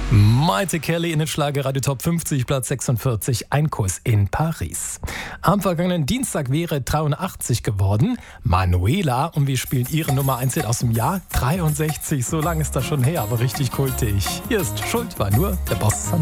Maite Kelly in den Schlagerradio Top 50, Platz 46, ein Kuss in Paris. Am vergangenen Dienstag wäre 83 geworden. Manuela, und wir spielen ihre Nummer 1 aus dem Jahr 63. So lange ist das schon her, aber richtig kultig. Hier ist Schuld war nur der Boss.